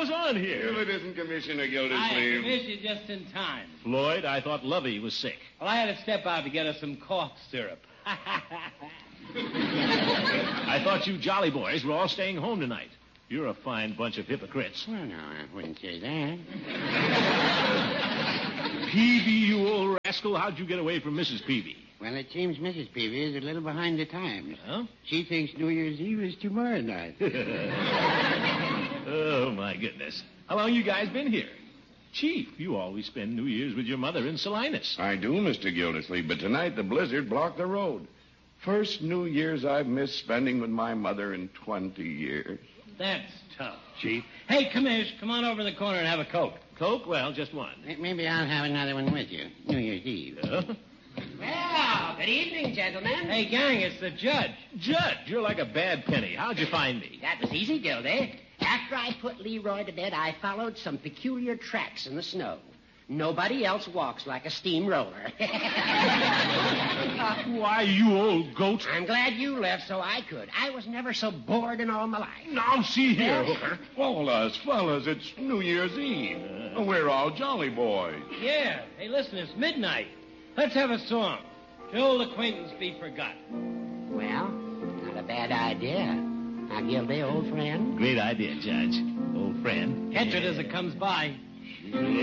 goes on here? Well, it isn't Commissioner I Gildersleeve. missed you just in time. Floyd, I thought Lovey was sick. Well, I had to step out to get us some cough syrup. I thought you jolly boys were all staying home tonight. You're a fine bunch of hypocrites. Well, no, I wouldn't say that. Peavy, you old rascal, how'd you get away from Mrs. Peavy? Well, it seems Mrs. Peavy is a little behind the times. Huh? She thinks New Year's Eve is tomorrow night. Oh, my goodness. How long you guys been here? Chief, you always spend New Year's with your mother in Salinas. I do, Mr. Gildersleeve, but tonight the blizzard blocked the road. First New Year's I've missed spending with my mother in 20 years. That's tough, Chief. Hey, Commish, come on over in the corner and have a Coke. Coke? Well, just one. Maybe I'll have another one with you. New Year's Eve. Well, good evening, gentlemen. Hey, gang, it's the judge. Judge, you're like a bad penny. How'd you find me? That was easy, Gildy. After I put Leroy to bed, I followed some peculiar tracks in the snow. Nobody else walks like a steamroller. Why, you old goat. I'm glad you left so I could. I was never so bored in all my life. Now, see here, Hooker. All us fellas, it's New Year's Eve. We're all jolly boys. Yeah. Hey, listen, it's midnight. Let's have a song. The old acquaintance be forgot. Well, not a bad idea. Now, Gildy, old friend. Great idea, Judge. Old friend. Catch it as it comes by. Sleigh